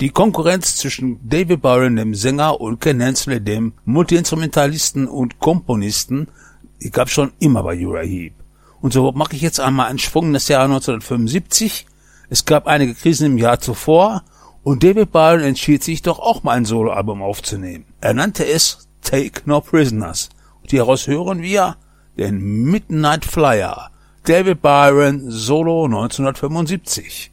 Die Konkurrenz zwischen David Byron, dem Sänger, und Ken Hensley, dem Multiinstrumentalisten und Komponisten, die gab es schon immer bei Uriah Heep. Und so mache ich jetzt einmal einen Sprung in das Jahr 1975. Es gab einige Krisen im Jahr zuvor und David Byron entschied sich doch auch mal ein Soloalbum aufzunehmen. Er nannte es Take No Prisoners. Und hieraus hören wir den Midnight Flyer, David Byron Solo 1975.